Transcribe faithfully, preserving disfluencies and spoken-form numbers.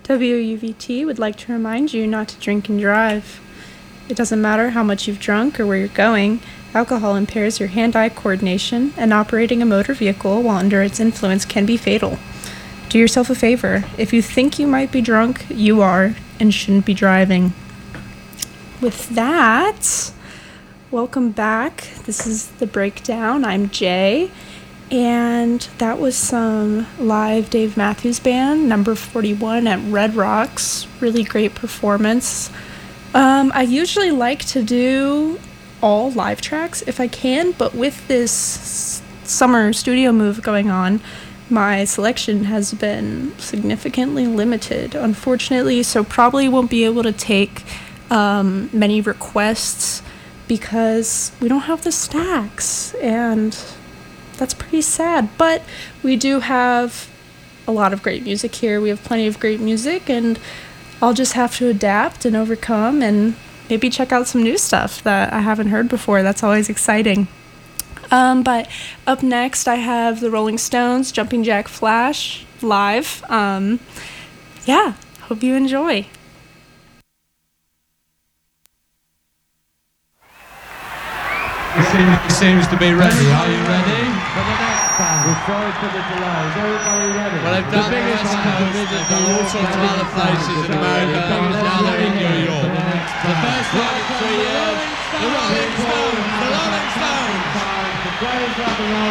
W U V T would like to remind you not to drink and drive. It doesn't matter how much you've drunk or where you're going, alcohol impairs your hand-eye coordination, and operating a motor vehicle while under its influence can be fatal. Do yourself a favor. If you think you might be drunk, you are, and shouldn't be driving. With that, welcome back. This is The Breakdown. I'm Jay, and that was some live Dave Matthews Band, number forty-one at Red Rocks. Really great performance. Um, I usually like to do all live tracks if I can, but with this summer studio move going on, my selection has been significantly limited, unfortunately, so probably won't be able to take um, many requests because we don't have the stacks, and that's pretty sad. But we do have a lot of great music here. We have plenty of great music, and I'll just have to adapt and overcome and maybe check out some new stuff that I haven't heard before. That's always exciting. Um, but up next, I have the Rolling Stones, Jumping Jack Flash, live. Um, yeah, hope you enjoy. He seems, he seems to be ready. Are you ready? For the next band. We're sorry for the delay. Is everybody ready? Well, they've done the West Coast, they've done all sorts of other places in America, now they're in New York. The first time in three years, the Rolling Stones, the Rolling Stones! The greatest rock and roll